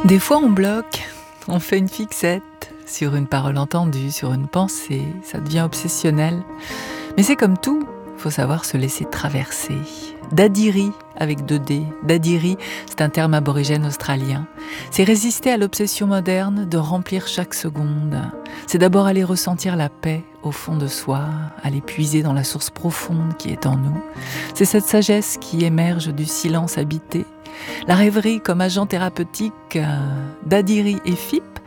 Des fois on bloque, on fait une fixette sur une parole entendue, sur une pensée, ça devient obsessionnel. Mais c'est comme tout, il faut savoir se laisser traverser. Dadiri, avec 2D. Dadiri, c'est un terme aborigène australien. C'est résister à l'obsession moderne de remplir chaque seconde. C'est d'abord aller ressentir la paix au fond de soi, aller puiser dans la source profonde qui est en nous. C'est cette sagesse qui émerge du silence habité. La rêverie comme agent thérapeutique, Dadiri et FIP